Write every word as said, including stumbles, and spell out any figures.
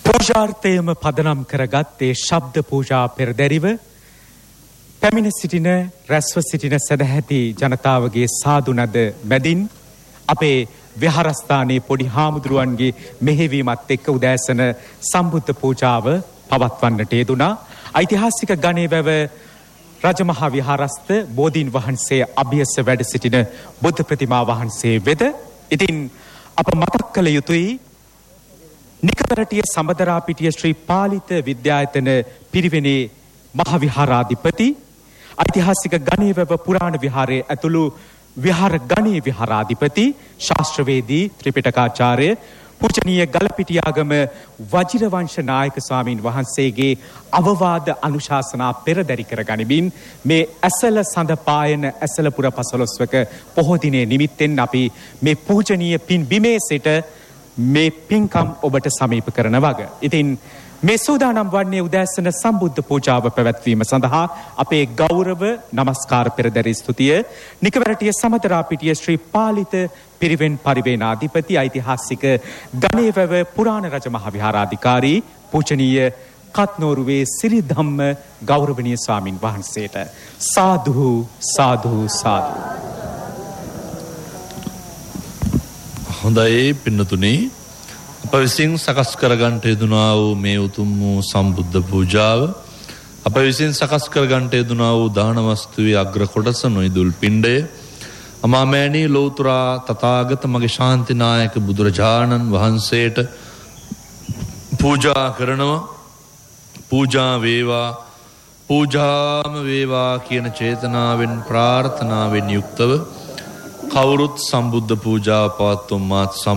පූජාර්ථයම පදනම් කරගත් ඒ ශබ්ද පූජා පෙරදැරිව පැමිණ සිටින රැස්ව සිටින සදැහැති ජනතාවගේ සාදුනද මැදින් අපේ විහාරස්ථානයේ පොඩි හාමුදුරුවන්ගේ මෙහෙවීමත් එක්ක උදෑසන සම්බුද්ධ පූජාව පවත්වන්නට යෙදුණා. ඓතිහාසික ගණේවැව රජමහා විහාරස්ථ බෝධීන් වහන්සේ අභියස වැඩ සිටින බුද්ධ ප්‍රතිමා වහන්සේ වෙත. ඉතින් අප මතක් කළ යුතුයි නිකවරටිය සමදරාපිටිය ශ්‍රී පාලිත විද්‍යායතන පිරිවෙනේ මහ විහාරාධිපති ඓතිහාසික ගණේවැව පුරාණ විහාරයේ ඇතුළු විහාර ගණේ විහාරාධිපති ශාස්ත්‍රවේදී ත්‍රිපිටකාචාර්ය පූජනීය ගලපිටියාගම වජිරවංශ නායක ස්වාමීන් වහන්සේගේ අවවාද අනුශාසනා පෙරදරි කර ගනිමින් මේ ඇසල සඳ පායන ඇසලපුර පසළොස්වක පොහෝ දිනේ නිමිත්තෙන් අපි මේ පූජනීය පින් බිමේ සිට මේ පින්කම් ඔබට සමීප කරන වග. ඉතින් මේ සූදානම් වන්නේ උදෑසන සම්බුද්ධ පූජාව පැවැත්වීම සඳහා අපේ ගෞරව නමස්කාර පෙරදරි ස්තුතිය නිකවරටිය සමදරාපිටිය ශ්‍රී පාලිත පිරිවෙන් පරිවේනාධිපති ඓතිහාසික ගණේවැව පුරාණ රජ මහ විහාරාධිකාරී පූජනීය කත්නෝරුවේ සිරිධම්ම ගෞරවනීය ස්වාමින් වහන්සේට සාදු සාදු සාදු. හොඳයි පින්නතුනේ, අප විසින් සකස් කරගන්නට යෙදුනා වූ මේ උතුම් වූ සම්බුද්ධ පූජාව, අප විසින් සකස් කරගන්නට යෙදුනා වූ දාන වස්තුවේ අග්‍ර කොටස නොයිදුල් පිණ්ඩය අමාමෑණී ලෝතුරා තථාගත මගේ ශාන්තිනායක බුදුරජාණන් වහන්සේට පූජා කරනවා. පූජා වේවා පූජාම වේවා කියන චේතනාවෙන් ප්‍රාර්ථනාවෙන් යුක්තව කවුරුත් සම්බුද්ධ පූජාව පවත්වමු මාත්